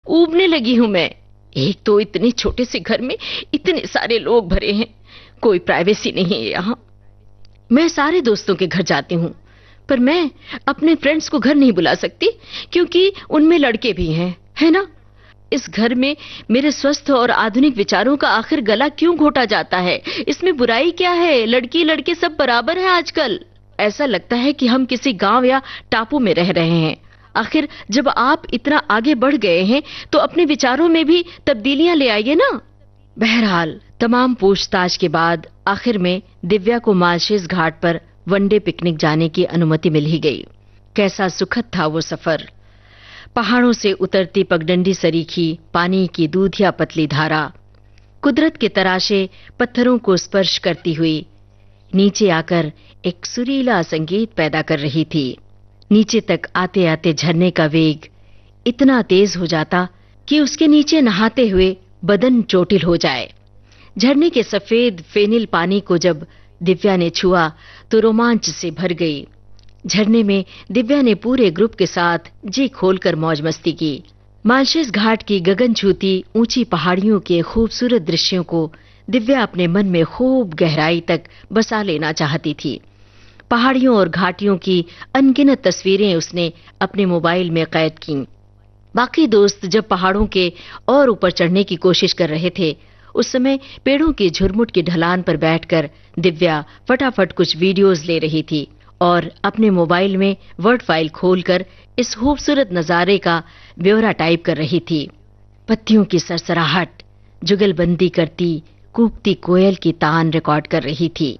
ऊबने लगी हूं मैं। एक तो इतने छोटे से घर में इतने सारे लोग भरे हैं, कोई प्राइवेसी नहीं है यहाँ। मैं सारे दोस्तों के घर जाती हूँ, पर मैं अपने फ्रेंड्स को घर नहीं बुला सकती क्योंकि उनमें लड़के भी हैं, है ना? इस घर में मेरे स्वस्थ और आधुनिक विचारों का आखिर गला क्यों घोटा जाता है? इसमें बुराई क्या है? लड़की लड़के सब बराबर हैं आजकल। ऐसा लगता है कि हम किसी गांव या टापू में रह रहे हैं। आखिर जब आप इतना आगे बढ़ गए हैं तो अपने विचारों में भी तब्दीलियां ले आइए ना। बहरहाल तमाम पूछताछ के बाद आखिर में दिव्या को मालशेज घाट पर वनडे पिकनिक जाने की अनुमति मिल ही गई। कैसा सुखद था वो सफर। पहाड़ों से उतरती पगडंडी सरीखी पानी की दूधिया पतली धारा कुदरत के तराशे पत्थरों को स्पर्श करती हुई नीचे आकर एक सुरीला संगीत पैदा कर रही थी। नीचे तक आते आते झरने का वेग इतना तेज हो जाता कि उसके नीचे नहाते हुए बदन चोटिल हो जाए। झरने के सफेद फेनिल पानी को जब दिव्या ने छुआ तो रोमांच से भर गई। झरने में दिव्या ने पूरे ग्रुप के साथ जी खोलकर मौज मस्ती की। मालशेज घाट की गगन छूती ऊंची पहाड़ियों के खूबसूरत दृश्यों को दिव्या अपने मन में खूब गहराई तक बसा लेना चाहती थी। पहाड़ियों और घाटियों की अनगिनत तस्वीरें उसने अपने मोबाइल में कैद कीं। बाकी दोस्त जब पहाड़ों के और ऊपर चढ़ने की कोशिश कर रहे थे, उस समय पेड़ों की झुरमुट की ढलान पर बैठकर दिव्या फटाफट कुछ वीडियोस ले रही थी और अपने मोबाइल में वर्ड फाइल खोलकर इस खूबसूरत नजारे का ब्यौरा टाइप कर रही थी। पत्तियों की सरसराहट, जुगलबंदी करती कूकती कोयल की तान रिकॉर्ड कर रही थी।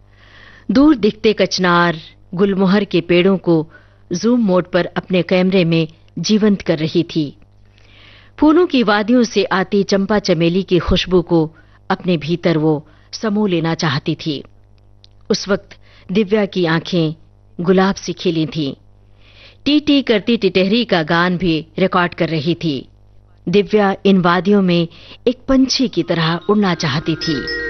दूर दिखते कचनार गुलमोहर के पेड़ों को जूम मोड पर अपने कैमरे में जीवंत कर रही थी। फूलों की वादियों से आती चंपा चमेली की खुशबू को अपने भीतर वो समो लेना चाहती थी। उस वक्त दिव्या की आंखें गुलाब सी खिली थीं। टी टी करती टिटहरी का गान भी रिकॉर्ड कर रही थी। दिव्या इन वादियों में एक पंछी की तरह उड़ना चाहती थी।